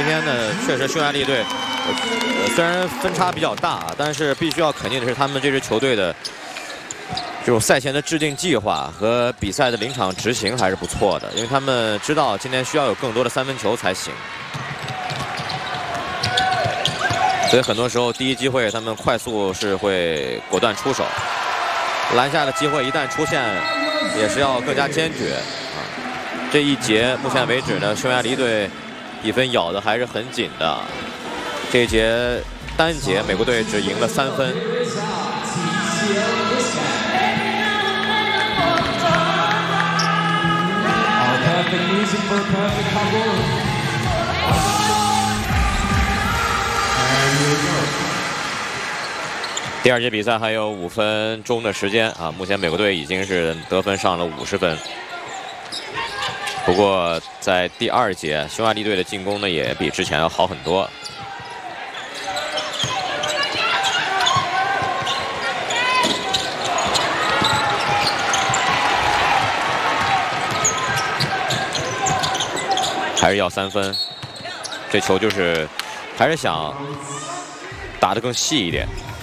天呢，确实匈牙利队，虽然分差比较大，但是必须要肯定的是，他们这支球队的这种赛前的制定计划和比赛的临场执行还是不错的，因为他们知道今天需要有更多的3分球才行。 所以很多时候，第一机会他们快速是会果断出手，篮下的机会一旦出现，也是要更加坚决啊。这一节目前为止呢，匈牙利队比分咬的还是很紧的。这一节单节美国队只赢了3分。第二节比赛还有5分钟的时间啊，目前美国队已经是得分上了50分。不过在第二节，匈牙利队的进攻呢也比之前要好很多。还是要3分，这球就是还是想打得更细一点。